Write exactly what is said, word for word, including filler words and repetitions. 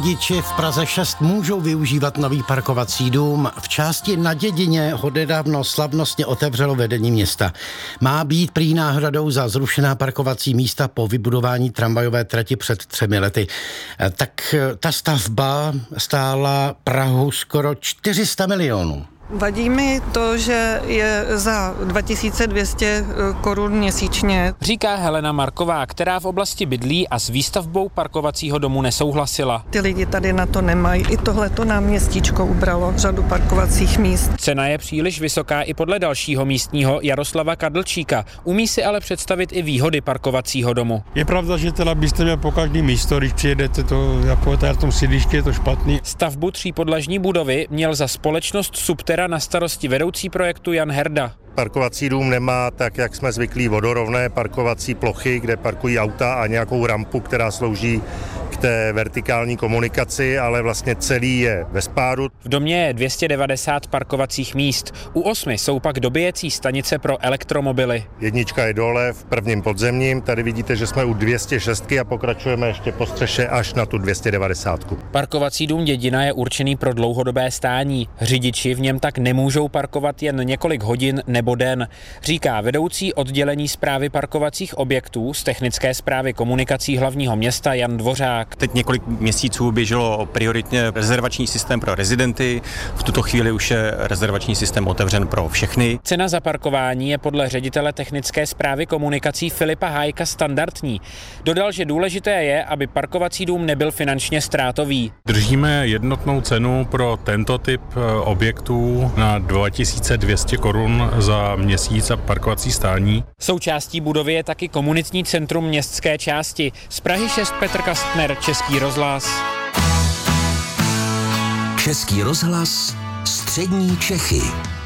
Řidiči v Praze šest můžou využívat nový parkovací dům. V části Na Dědině ho nedávno slavnostně otevřelo vedení města. Má být prý náhradou za zrušená parkovací místa po vybudování tramvajové trati před třemi lety. Tak ta stavba stála Prahu skoro čtyři sta milionů. Vadí mi to, že je za dva tisíce dvě stě korun měsíčně. Říká Helena Marková, která v oblasti bydlí a s výstavbou parkovacího domu nesouhlasila. Ty lidi tady na to nemají. I tohleto nám městíčko ubralo řadu parkovacích míst. Cena je příliš vysoká i podle dalšího místního Jaroslava Kadlčíka. Umí si ale představit i výhody parkovacího domu. Je pravda, že teda byste měl po každý místo, když přijedete, to jako tady v tom sídlišti je to špatný. Stavbu třípodlažní budovy měl za společnost Subterra na starosti vedoucí projektu Jan Herda. Parkovací dům nemá, tak jak jsme zvyklí, vodorovné parkovací plochy, kde parkují auta a nějakou rampu, která slouží k té vertikální komunikaci, ale vlastně celý je ve spádu. V domě je dvě stě devadesát parkovacích míst. U osmi jsou pak dobíjecí stanice pro elektromobily. Jednička je dole v prvním podzemním, tady vidíte, že jsme u dvě stě šest a pokračujeme ještě po střeše až na tu dvě stě devadesát. Parkovací dům Dědina je určený pro dlouhodobé stání. Řidiči v něm tak nemůžou parkovat jen několik hodin nebo den, říká vedoucí oddělení správy parkovacích objektů z technické správy komunikací hlavního města Jan Dvořák. Teď několik měsíců běželo prioritně rezervační systém pro rezidenty, v tuto chvíli už je rezervační systém otevřen pro všechny. Cena za parkování je podle ředitele technické správy komunikací Filipa Hájka standardní. Dodal, že důležité je, aby parkovací dům nebyl finančně ztrátový. Držíme jednotnou cenu pro tento typ objektů na dva tisíce dvě stě korun za měsíc a parkovací stání. Součástí budovy je taky komunitní centrum městské části. Z Prahy šest Petr Kastner, Český rozhlas. Český rozhlas, střední Čechy.